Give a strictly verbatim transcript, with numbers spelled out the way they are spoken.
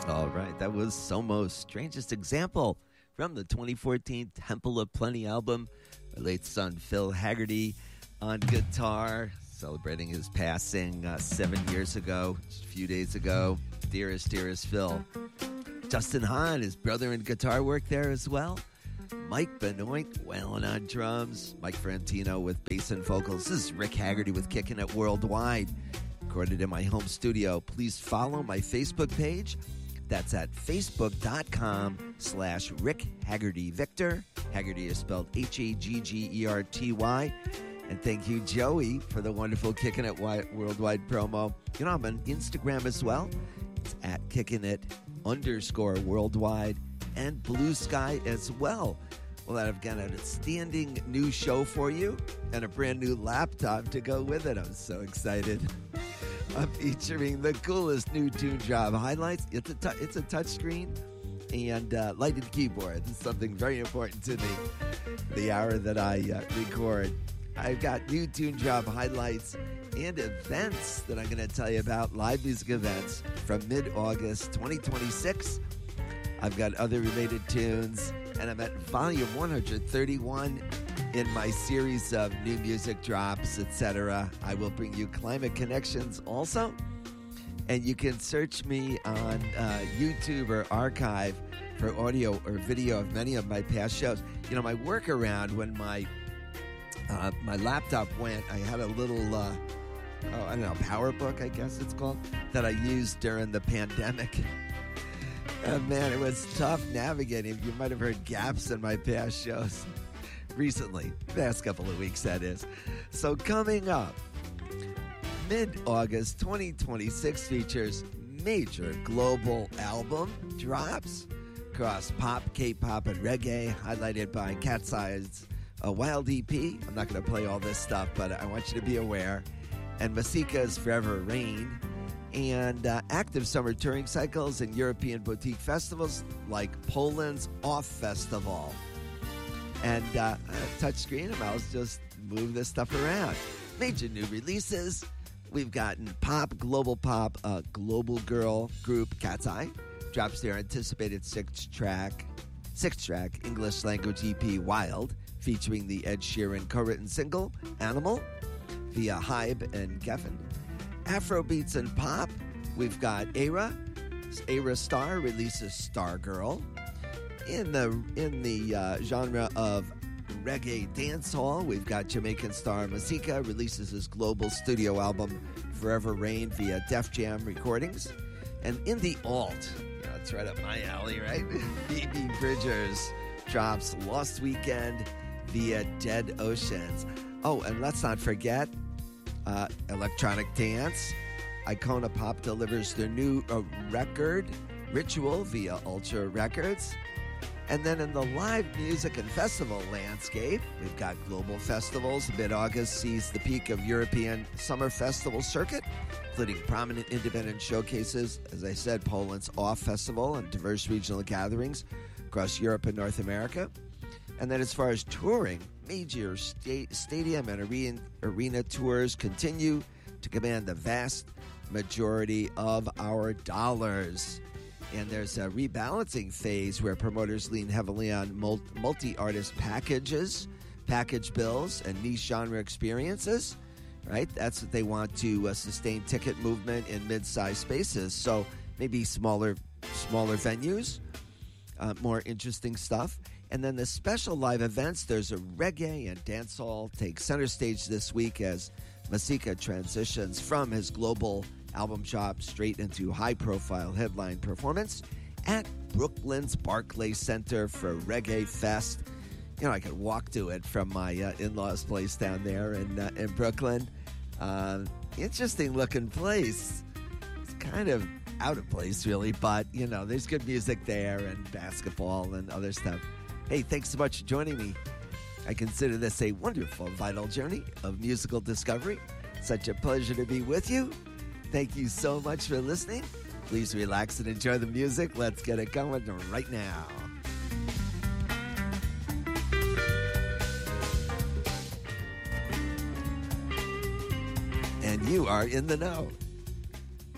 All right, that was Somo's Strangest Example from the twenty fourteen Temple of Plenty album. My late son Phil Haggerty on guitar, celebrating his passing uh, seven years ago, just a few days ago. Dearest, dearest Phil. Justin Hahn, his brother in guitar work there as well. Mike Benoit wailing on drums. Mike Frantino with bass and vocals. This is Rick Haggerty with Kicking It Worldwide, recorded in my home studio. Please follow my Facebook page. That's at facebook.com slash Rick Haggerty Victor. Haggerty is spelled H A G G E R T Y. And thank you, Joey, for the wonderful Kicking It Worldwide promo. You know, I'm on Instagram as well. It's at Kicking It underscore worldwide, and Blue Sky as well. Well, I've got an outstanding new show for you and a brand new laptop to go with it. I'm so excited. I'm featuring the coolest new tune job highlights. It's a tu- it's a touchscreen and uh, lighted keyboard. This is something very important to me. The hour that I uh, record, I've got new tune job highlights and events that I'm going to tell you about. Live music events from mid-August twenty twenty-six. I've got other related tunes, and I'm at volume one hundred thirty-one. In my series of new music drops, et cetera. I will bring you Climate Connections also. And you can search me on uh, YouTube or Archive for audio or video of many of my past shows. You know, my workaround when my uh, my laptop went, I had a little, uh, oh, I don't know, PowerBook, I guess it's called, that I used during the pandemic. Oh, man, it was tough navigating. You might have heard gaps in my past shows. Recently, past couple of weeks, that is. So coming up, mid-August twenty twenty-six features major global album drops across pop, K-pop, and reggae, highlighted by Cat's Eye's uh, Wild E P. I'm not going to play all this stuff, but I want you to be aware. And Masika's Forever Rain, and uh, active summer touring cycles and European boutique festivals like Poland's Off Festival. And uh, touchscreen and mouse just move this stuff around. Major new releases. We've gotten pop, global pop, uh, global girl group Cat's Eye drops their anticipated six-track, six-track English language E P Wild, featuring the Ed Sheeran co-written single Animal via Hybe and Geffen. Afrobeats and pop. We've got Aira. Aira Star releases Stargirl. In the in the uh, genre of reggae dancehall, we've got Jamaican star Masika releases his global studio album Forever Rain via Def Jam Recordings. And in the alt, yeah, that's right up my alley, right? Phoebe Bridgers drops Lost Weekend via Dead Oceans. Oh, and let's not forget uh, electronic dance. Icona Pop delivers their new uh, record, Ritual, via Ultra Records. And then in the live music and festival landscape, we've got global festivals. Mid-August sees the peak of European summer festival circuit, including prominent independent showcases, as I said, Poland's Off Festival and diverse regional gatherings across Europe and North America. And then as far as touring, major sta- stadium and arena, arena tours continue to command the vast majority of our dollars. And there's a rebalancing phase where promoters lean heavily on multi-artist packages, package bills, and niche genre experiences, right? That's what they want to uh, sustain ticket movement in mid-sized spaces. So maybe smaller, smaller venues, uh, more interesting stuff. And then the special live events, there's a reggae and dancehall take center stage this week as Masika transitions from his global album shop straight into high-profile headline performance at Brooklyn's Barclays Center for Reggae Fest. You know, I could walk to it from my uh, in-laws' place down there in uh, in Brooklyn. Uh, interesting-looking place. It's kind of out of place, really, but, you know, there's good music there and basketball and other stuff. Hey, thanks so much for joining me. I consider this a wonderful, vital journey of musical discovery. Such a pleasure to be with you. Thank you so much for listening. Please relax and enjoy the music. Let's get it going right now. And you are in the know.